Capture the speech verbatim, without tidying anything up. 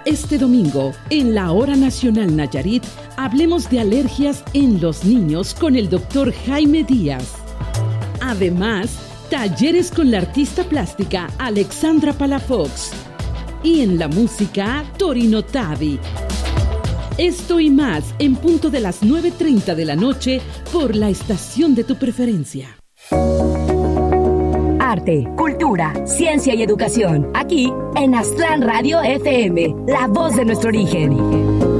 Este domingo, en la Hora Nacional Nayarit, hablemos de alergias en los niños con el doctor Jaime Díaz. Además, talleres con la artista plástica Alexandra Palafox. Y en la música, Torino Tavi. Esto y más en punto de las nueve treinta de la noche por la estación de tu preferencia. Arte, cultura, ciencia y educación. Aquí en Aztlán Radio F M, la voz de nuestro origen.